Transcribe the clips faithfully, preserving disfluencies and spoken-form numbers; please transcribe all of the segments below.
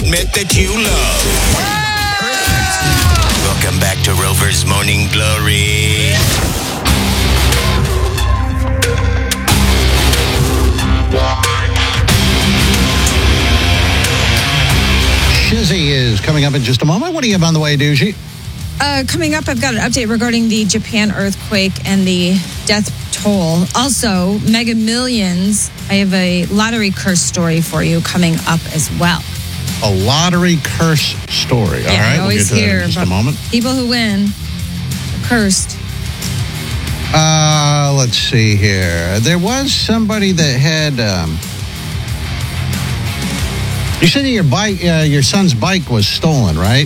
admit that you love. Welcome back to Rover's Morning Glory. Shizzy is coming up in just a moment. What do you have on the way, Doogie? Uh, coming up, I've got an update regarding the Japan earthquake and the death toll. Also, Mega Millions. I have a lottery curse story for you coming up as well. A lottery curse story. All yeah, right, I always we'll get to hear that in just a about moment. people who win are cursed. Uh, let's see here. There was somebody that had. Um, you said your bike, uh, your son's bike was stolen, right?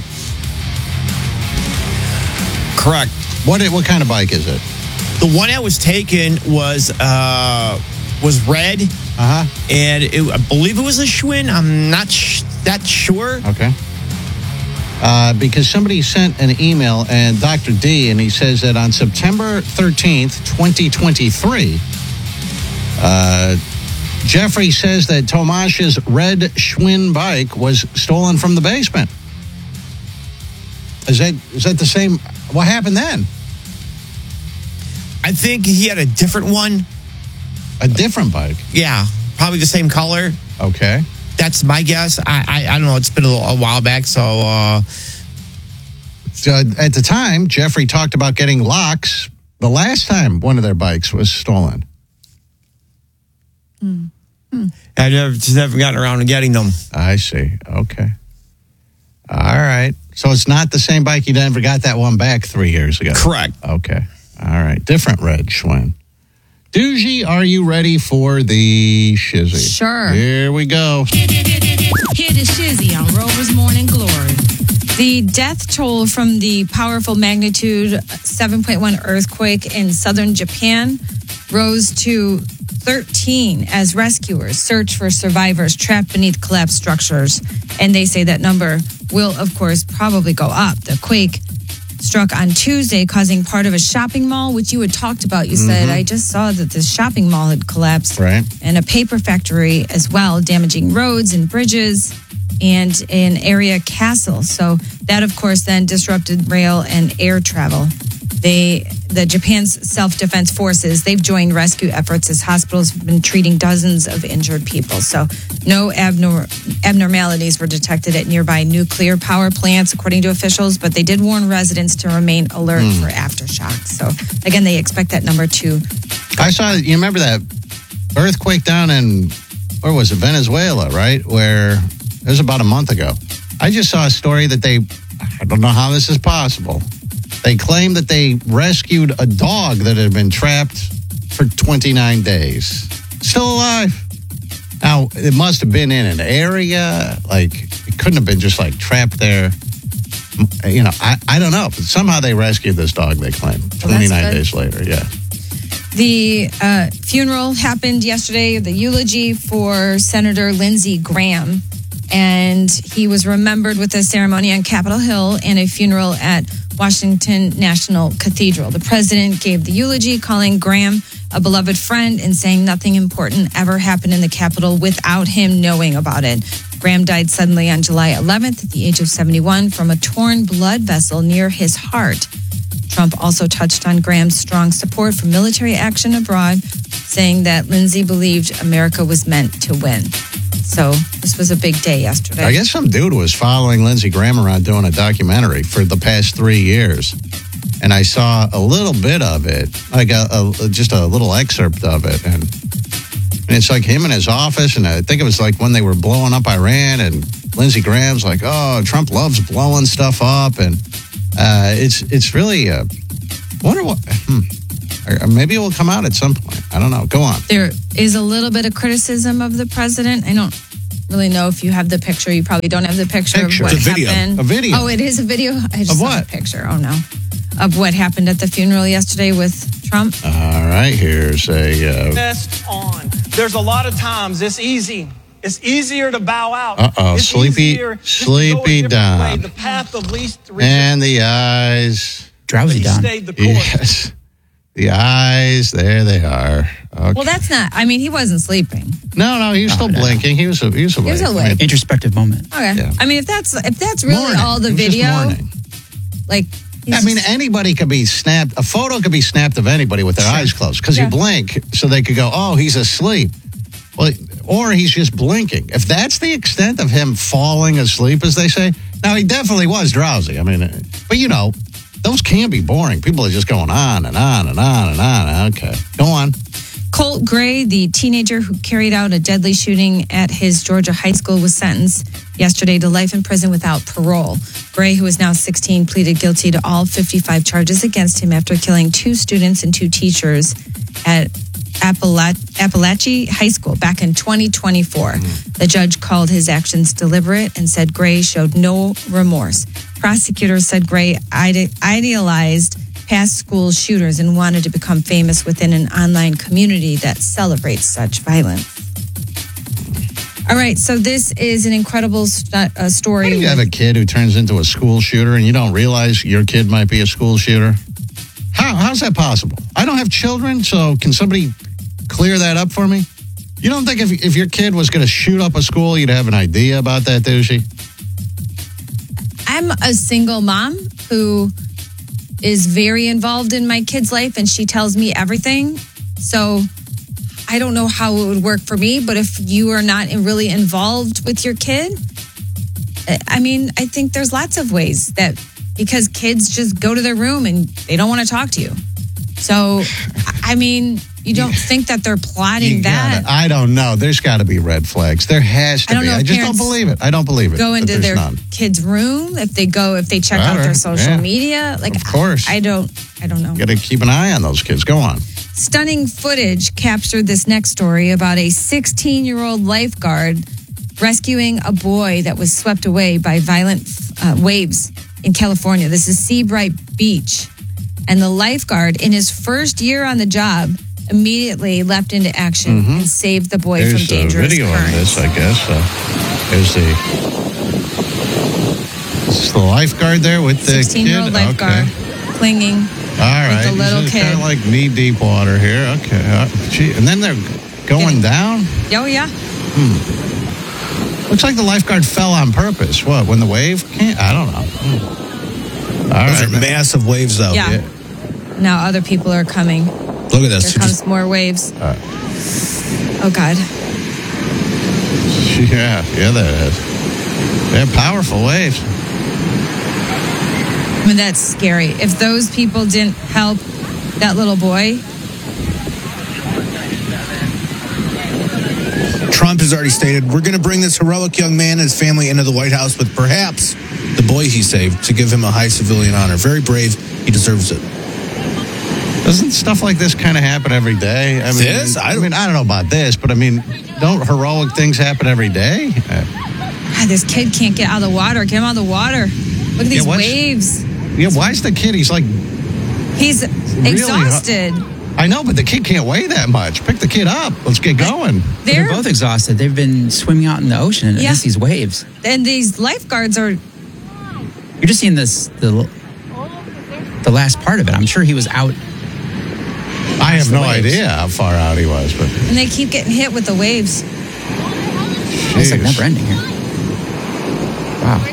Correct. What what kind of bike is it? The one that was taken was uh, was red, uh-huh. and it, I believe it was a Schwinn. I'm not sh- that sure. Okay. Uh, because somebody sent an email, and Doctor D, and he says that on September thirteenth, twenty twenty-three, uh, Jeffrey says that Tomash's red Schwinn bike was stolen from the basement. Is that is that the same? What happened then? I think he had a different one. A different bike? Yeah, probably the same color. Okay. That's my guess. I I, I don't know. It's been a, little, a while back, so... Uh... so... At the time, Jeffrey talked about getting locks the last time one of their bikes was stolen. Mm. Mm. I've never, just never gotten around to getting them. I see. Okay. All right. So it's not the same bike. You never got that one back three years ago. Correct. Okay. All right. Different red Schwinn. Doogie, are you ready for the shizzy? Sure. Here we go. Hear the shizzy on Rover's Morning Glory. The death toll from the powerful magnitude seven point one earthquake in southern Japan rose to thirteen as rescuers search for survivors trapped beneath collapsed structures. And they say that number will, of course, probably go up. The quake struck on Tuesday, causing part of a shopping mall, which you had talked about. You mm-hmm. said, I just saw that the shopping mall had collapsed. Right. And a paper factory as well, damaging roads and bridges and an area castle. So that, of course, then disrupted rail and air travel. They, the Japan's self-defense forces, they've joined rescue efforts as hospitals have been treating dozens of injured people. So no abnor- abnormalities were detected at nearby nuclear power plants, according to officials, but they did warn residents to remain alert mm. for aftershocks. So again, they expect that number to... I saw, you remember that earthquake down in, where was it, Venezuela, right? Where it was about a month ago. I just saw a story that they, I don't know how this is possible. They claim that they rescued a dog that had been trapped for twenty-nine days. Still alive. Now, it must have been in an area, like, it couldn't have been just, like, trapped there. You know, I, I don't know. But somehow they rescued this dog, they claim, twenty-nine days later, yeah. The uh, funeral happened yesterday, the eulogy for Senator Lindsey Graham. And he was remembered with a ceremony on Capitol Hill and a funeral at Washington National Cathedral. The president gave the eulogy, calling Graham a beloved friend and saying nothing important ever happened in the Capitol without him knowing about it. Graham died suddenly on July eleventh at the age of seventy-one from a torn blood vessel near his heart. Trump also touched on Graham's strong support for military action abroad, saying that Lindsey believed America was meant to win. So this was a big day yesterday. I guess some dude was following Lindsey Graham around doing a documentary for the past three years. And I saw a little bit of it, like a, a just a little excerpt of it. And, and it's like him in his office. And I think it was like when they were blowing up Iran. And Lindsey Graham's like, oh, Trump loves blowing stuff up. And uh, it's it's really, uh, I wonder what, hmm. Or maybe it will come out at some point. I don't know. Go on. There is a little bit of criticism of the president. I don't really know if you have the picture. You probably don't have the picture, picture. of what It's a video. happened. A video. Oh, it is a video? I just of saw what? a picture. Oh, no. Of what happened at the funeral yesterday with Trump. All right. Here's a... Uh... Best on. There's a lot of times it's easy. It's easier to bow out. Uh-oh. It's Sleepy, sleepy Don. The path of least resistance. And the eyes. Drowsy Don. Stayed the course. Yes. The eyes, there they are. Okay. Well, that's not. I mean, he wasn't sleeping. no, no, he was still no. blinking. He was, he was awake. was I mean, awake. Introspective moment. Okay. Yeah. I mean, if that's if that's really morning. all the It was just video, morning. like. he's I mean, just- anybody could be snapped. A photo could be snapped of anybody with their eyes closed because Yeah. you blink, so they could go, "Oh, he's asleep," well, or he's just blinking. If that's the extent of him falling asleep, as they say, now he definitely was drowsy. I mean, but you know, those can be boring. People are just going on and on and on and on. Okay, go on. Colt Gray, the teenager who carried out a deadly shooting at his Georgia high school, was sentenced yesterday to life in prison without parole. Gray, who is now sixteen, pleaded guilty to all fifty-five charges against him after killing two students and two teachers at Appala- Appalachia High School back in twenty twenty-four. The judge called his actions deliberate and said Gray showed no remorse. Prosecutors said Gray ide- idealized past school shooters and wanted to become famous within an online community that celebrates such violence. All right, so this is an incredible st- uh, story. How do you have a kid who turns into a school shooter and you don't realize your kid might be a school shooter? How, how's that possible? I don't have children, so can somebody clear that up for me? You don't think if, if your kid was going to shoot up a school, you'd have an idea about that, do you? I'm a single mom who is very involved in my kid's life, and she tells me everything. So I don't know how it would work for me, but if you are not really involved with your kid, I mean, I think there's lots of ways that, because kids just go to their room and they don't want to talk to you. So, I mean, you don't think that they're plotting You that. gotta- I don't know. There's got to be red flags. There has to I don't be. know I if just don't parents believe it. I don't believe it. Go that into there's their none. kid's room, if they go, if they check out Better, their social yeah. media. Like, Of course. I, I don't, I don't know. Got to keep an eye on those kids. Go on. Stunning footage captured this next story about a sixteen-year-old lifeguard rescuing a boy that was swept away by violent uh, waves in California. This is Seabright Beach. And the lifeguard, in his first year on the job, immediately leapt into action and saved the boy There's from a dangerous video currents. on this, I guess. Uh, there's the. This is the lifeguard there with the kid. sixteen-year-old lifeguard Okay. clinging. All right. the little This is kid. kind of like knee deep water here. Okay. Uh, gee, and then they're going down. Oh, yeah. Looks like the lifeguard fell on purpose. What? When the wave came? I don't know. Hmm. All Those right. are man. massive waves, though. Yeah. Now other people are coming. Look at this. Here comes more waves. Uh. Oh, God. Yeah. Yeah, that is. They're powerful waves. I mean, that's scary. If those people didn't help that little boy, Trump has already stated, we're going to bring this heroic young man and his family into the White House with perhaps the boy he saved to give him a high civilian honor. Very brave. He deserves it. Doesn't stuff like this kind of happen every day? I mean, This? I I, don't- mean, I don't know about this, but I mean, don't heroic things happen every day? Uh, God, this kid can't get out of the water. Get him out of the water. Look at these what's- waves. yeah, why is the kid? He's like, He's exhausted. I know, but the kid can't weigh that much. Pick the kid up. Let's get going. They're, They're, both exhausted. They've been swimming out in the ocean and Yeah. against these waves. and these lifeguards are, You're just seeing this the the last part of it. I'm sure he was out. I have the no waves. idea how far out he was, but and they keep getting hit with the waves. It's like jeez. never ending here. Wow.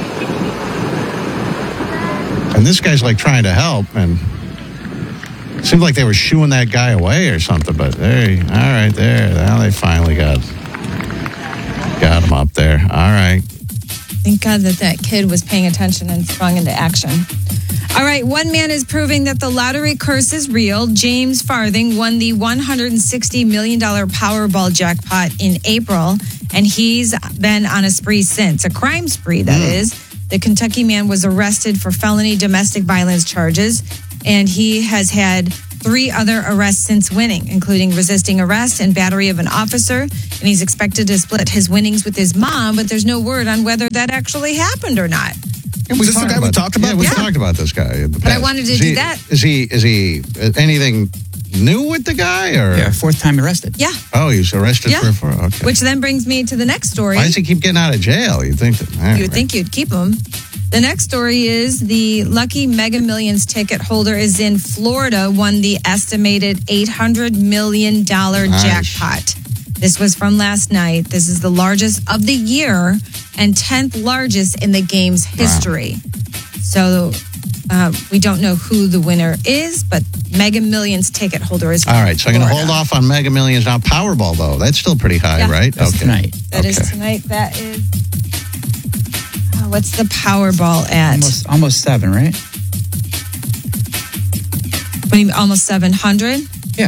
And this guy's like trying to help, and it seemed like they were shooing that guy away or something. But there, he- all right, there. Now they finally got got him up there. All right. Thank God that that kid was paying attention and sprung into action. All right, one man is proving that the lottery curse is real. James Farthing won the one hundred sixty million dollars Powerball jackpot in April, and he's been on a spree since, a crime spree, that is. The Kentucky man was arrested for felony domestic violence charges, and he has had three other arrests since winning, including resisting arrest and battery of an officer. And he's expected to split his winnings with his mom, but there's no word on whether that actually happened or not. Yeah, Is this the guy we talked about? Yeah, we Yeah. talked about this guy. But I wanted to Is do he- that. Is he? Is he? uh, Anything new with the guy? Or Yeah, fourth time arrested. Yeah. oh, he's arrested Yeah. for. for okay. Which then brings me to the next story. Why does he keep getting out of jail? You think that? You would think you'd keep him. The next story is the lucky Mega Millions ticket holder is in Florida, won the estimated eight hundred million dollars Nice. jackpot. This was from last night. This is the largest of the year and tenth largest in the game's history. So uh, we don't know who the winner is, but Mega Millions ticket holder is from All right, so I'm going to Florida. hold off on Mega Millions. Now, Powerball, though, that's still pretty high, Yeah. right? That's tonight. That is Okay. tonight. That is. Oh, what's the Powerball at? Almost, almost seven, right? What do you mean, almost seven hundred? Yeah.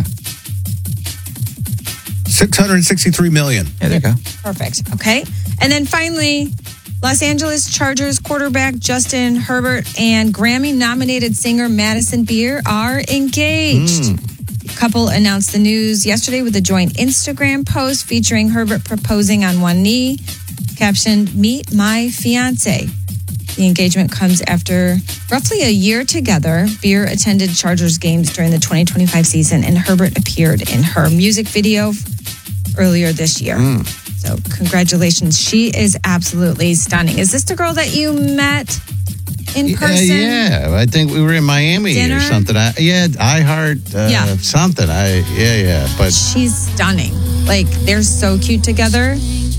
six hundred sixty-three million. Yeah, there you go. Perfect. Okay. And then finally, Los Angeles Chargers quarterback Justin Herbert and Grammy nominated singer Madison Beer are engaged. The couple announced the news yesterday with a joint Instagram post featuring Herbert proposing on one knee, captioned, "Meet my fiance." The engagement comes after roughly a year together. Beer attended Chargers games during the twenty twenty-five season, and Herbert appeared in her music video earlier this year. So congratulations. She is absolutely stunning. Is this the girl that you met in Yeah, person? yeah, I think we were in Miami Dinner? or something. I, yeah, I heard uh, Yeah. something. I yeah, yeah, but She's stunning. Like, they're so cute together.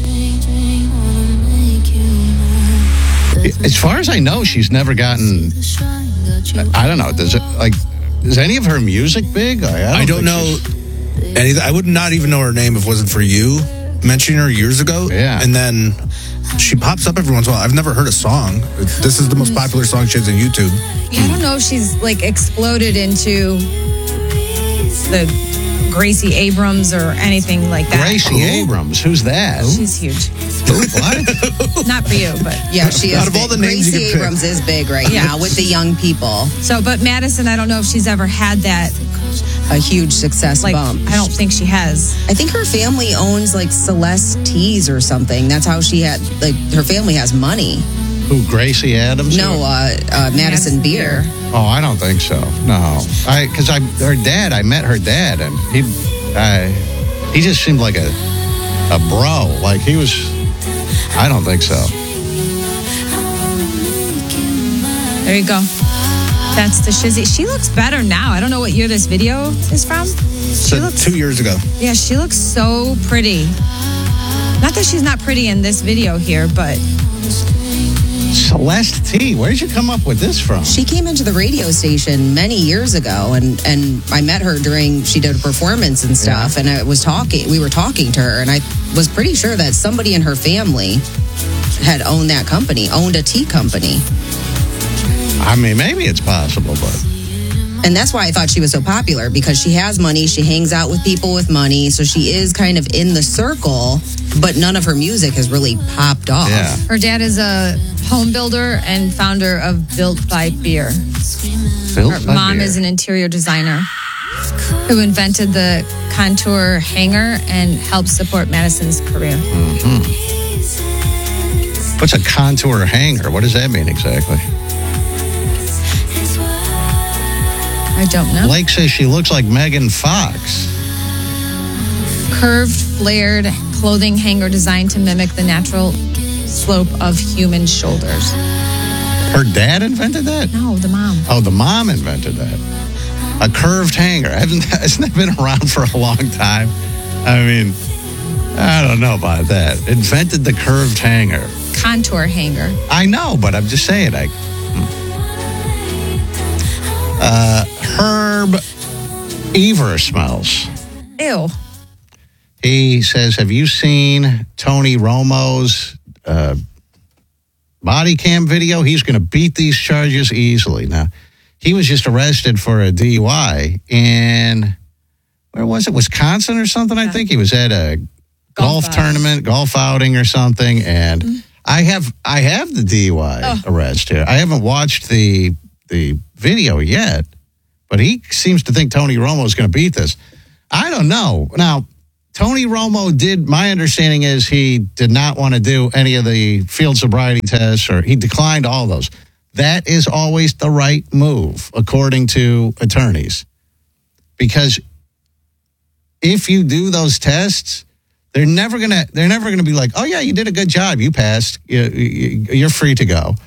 as far as I know, she's never gotten. I don't know. Does it like? Is any of her music big? I, I don't, I don't think know she's- any. I would not even know her name if it wasn't for you mentioning her years ago. Yeah. And then she pops up every once in a while. I've never heard a song. This is the most popular song she has on YouTube. I don't know if she's like exploded into the Gracie Abrams or anything like that. Gracie Abrams. Who's that? She's huge. What? Not for you, but Yeah, she is. Out of all big. the names you Gracie could pick. Abrams is big right Yeah. now with the young people. so, but Madison, I don't know if she's ever had that. A huge success Like, bump. I don't think she has. I think her family owns like Celeste Teas or something. That's how she had, like, her family has money. Who? Gracie Adams? No, uh, uh, Madison Beer. Oh, I don't think so. No, I because I her dad. I met her dad, and he, I, he just seemed like a, a bro. Like he was. I don't think so. There you go. That's the Shizzy. She looks better now. I don't know what year this video is from. She So looks, two years ago. yeah, she looks so pretty. Not that she's not pretty in this video here, but Celeste T. Where did you come up with this from? She came into the radio station many years ago, and, and I met her during, she did a performance and stuff, and I was talking, we were talking to her, and I was pretty sure that somebody in her family had owned that company, owned a tea company. I mean, maybe it's possible, but And that's why I thought she was so popular, because she has money, she hangs out with people with money, so she is kind of in the circle, but none of her music has really popped off. yeah. her dad is a home builder and founder of Built by Beer. Built Her by mom Beer. is an interior designer who invented the contour hanger and helped support Madison's career. What's a contour hanger? What does that mean exactly? I don't know. Blake says she looks like Megan Fox. Curved, flared clothing hanger designed to mimic the natural slope of human shoulders. Her dad invented that? No, the mom. Oh, the mom invented that. A curved hanger. Hasn't hasn't that been around for a long time? I mean, I don't know about that. Invented the curved hanger. Contour hanger. I know, but I'm just saying. I. Uh, Herb Ever smells. Ew. He says, "Have you seen Tony Romo's uh, body cam video? He's going to beat these charges easily." Now, he was just arrested for a D U I in, where was it? Wisconsin or something? I think he was at a golf, Golf out. tournament, golf outing or something. And I have I have the D U I arrest here. I haven't watched the the video yet, but he seems to think Tony Romo is going to beat this. I don't know. Now, Tony Romo did, my understanding is he did not want to do any of the field sobriety tests, or he declined all those. That is always the right move, according to attorneys. Because if you do those tests, they're never gonna they're never gonna be like, oh yeah, you did a good job, you passed, You- you- you're free to go.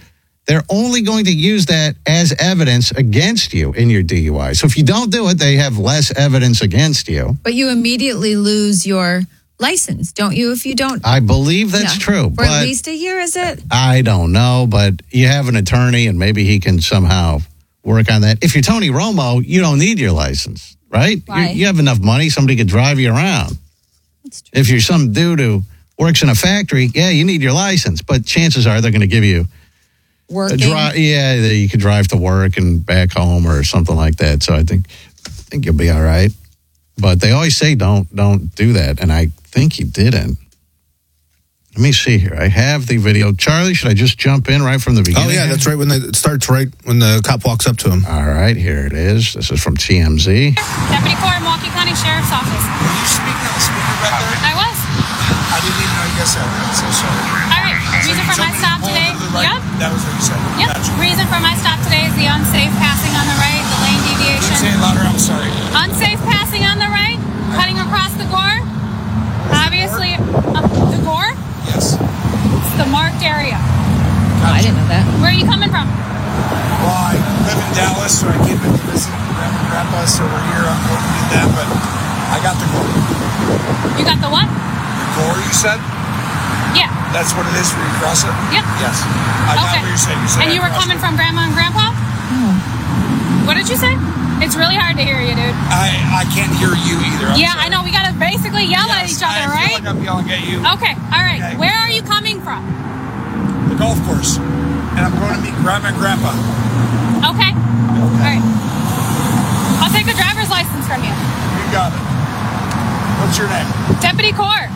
they're only going to use that as evidence against you in your D U I. So if you don't do it, they have less evidence against you. But you immediately lose your license, don't you, if you don't? I believe that's Yeah. true. For but at least a year, is it? I don't know, but you have an attorney and maybe he can somehow work on that. If you're Tony Romo, you don't need your license, right? Why? You, you have enough money, somebody could drive you around. That's true. If you're some dude who works in a factory, yeah, you need your license, but chances are they're going to give you a Working. drive. Yeah, that you could drive to work and back home or something like that. So I think I think you'll be all right. But they always say don't don't do that, and I think he didn't. Let me see here. I have the video. Charlie, should I just jump in right from the beginning? Oh, yeah, that's right. When the, it starts right when the cop walks up to him. All right, here it is. This is from T M Z. Deputy Core, Milwaukee County Sheriff's Office. Were you speaking on the speaker back there? I was. I didn't even know you guys said that. I'm so sorry. All right. Reason for my stop today. Yep. That was what you said. Yep. Gotcha. Reason for my stop today is the unsafe passing on the right, the lane Say it deviation. louder. I'm sorry. Unsafe passing on the right, cutting across the gore. Obviously, uh, the gore. Yes. It's the marked area. Oh, I didn't know that. Where are you coming from? Well, I live in Dallas, so I came in to visit Grandma and Grandpa, so we're here. I'm going to do that, but I got the gore. You got the what? The gore, you said? Yeah. That's what it is for you to cross it? Yep. Yes. I got Okay. what you're saying. You said And I you were crossed coming it. from Grandma and Grandpa? What did you say? It's really hard to hear you, dude. I, I can't hear you either. I'm yeah, sorry. I know. We gotta basically yell at Yes, each other, I right? feel like I'm yelling at you. Okay, all right. Okay. Where are you coming from? The golf course. And I'm going to meet Grandma and Grandpa. Okay. All right. I'll take a driver's license from you. You got it. What's your name? Deputy Core.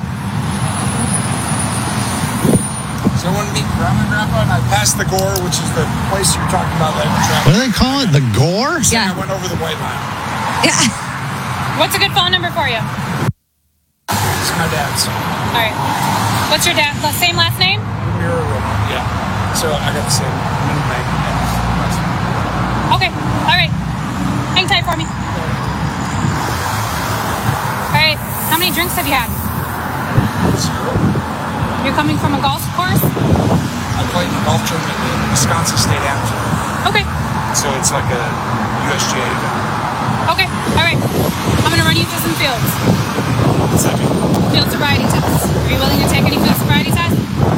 So I want to meet Grandma and Grandpa, and I passed the gore, which is the place you're talking about that we're What do they call it? The gore? saying Yeah. I went over the white line. Yeah. What's a good phone number for you? It's my dad's. All right. What's your dad? The same last name? Mira Romo. Yeah. So I got the same middle name. Yeah. Okay. All right. Hang tight for me. All right. How many drinks have you had? Zero. You're coming from a golf course? I played in a golf tournament in Wisconsin State Amateur. Okay. So it's like a U S G A event. Okay. All right. I'm gonna run you through some fields. What's that mean? Field sobriety tests. Are you willing to take any field sobriety tests?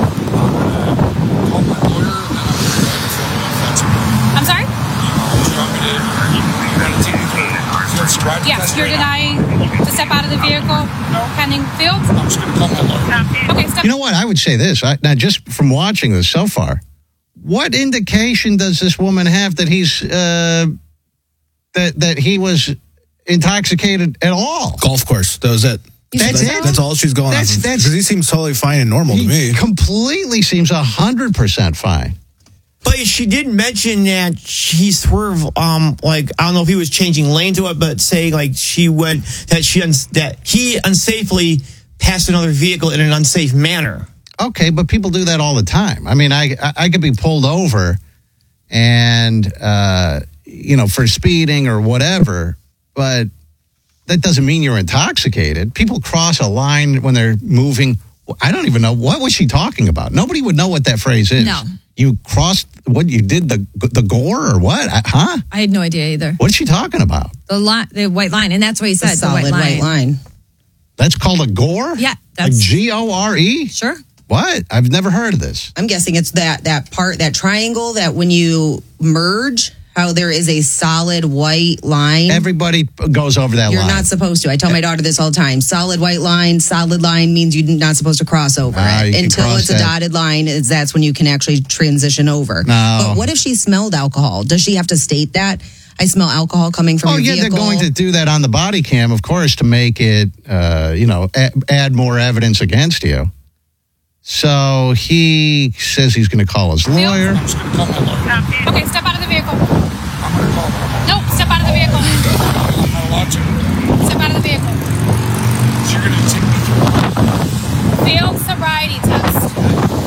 Call my lawyer, and then I'm going to go to film if that's okay. I'm sorry? Do you want me to, are you going to take me through field sobriety Yes. test You're right now? denying to step out of the vehicle pending fields? I'm just going to call my lawyer. Okay. Step. You know what? I would say this. I, now, just from watching this so far, what indication does this woman have that he's uh, that that he was intoxicated at all? Golf course. That was it. That's That- it? That's all she's going That's- on. that's- Because he seems totally fine and normal to He me. completely seems a hundred percent fine. But she did mention that he swerved, um, like, I don't know if he was changing lane to it, but saying, like, she went, that she, uns- that he unsafely passed another vehicle in an unsafe manner. Okay, but people do that all the time. I mean, I I, I could be pulled over, and uh, you know, for speeding or whatever, but that doesn't mean you're intoxicated. People cross a line when they're moving. I don't even know what was she talking about. Nobody would know what that phrase is. No. You crossed what you did the the gore or what? I- Huh? I had no idea either. What is she talking about? The line, the white line, and that's what he The said. The, solid white line. white line. That's called a gore? Yeah, Like that's G O R E? sure. What? I've never heard of this. I'm guessing it's that that part, that triangle, that when you merge, how there is a solid white line. Everybody goes over that You're line. not supposed to. I tell my daughter this all the time. Solid white line, solid line means you're not supposed to cross over Ah, you it. can Until cross it's a that. dotted line, is that's when you can actually transition over. No. But what if she smelled alcohol? Does she have to state that? I smell alcohol coming from Oh, your yeah, vehicle. they're going to do that on the body cam, of course, to make it, uh, you know, a- add more evidence against you. So he says he's going to call his lawyer. I'm just going to call my lawyer. Okay. Step